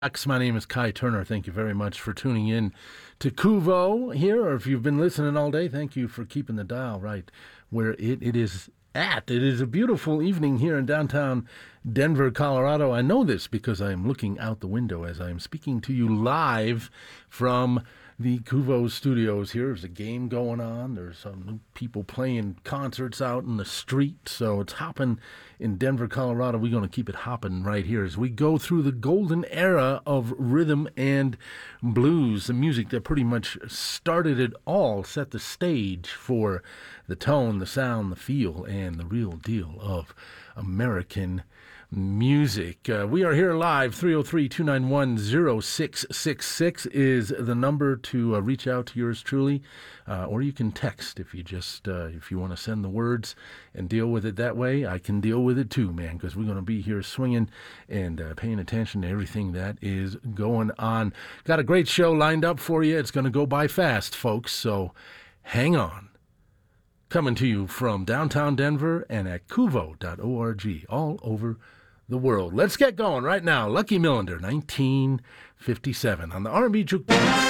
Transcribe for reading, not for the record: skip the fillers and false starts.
My name is Kai Turner. Thank you very much for tuning in to Kuvo here, or if you've been listening all day, thank you for keeping the dial right where it is at. It is a beautiful evening here in downtown Denver, Colorado. I know this because I am looking out the window as I am speaking to you live from the Kuvo studios here. There's a game going on. There's some people playing concerts out in the street. So it's hopping in Denver, Colorado. We're going to keep it hopping right here as we go through the golden era of rhythm and blues, the music that pretty much started it all, set the stage for the tone, the sound, the feel, and the real deal of American music. We are here live. 303-291-0666 is the number to reach out to yours truly, or you can text if you just if you want to send the words and deal with it that way. I can deal with it too, man, because we're going to be here swinging and paying attention to everything that is going on. Got a great show lined up for you. It's going to go by fast, folks, so hang on. Coming to you from downtown Denver and at kuvo.org, all over the world. Let's get going right now. Lucky Millinder, 1957 on the R&B Jukebox.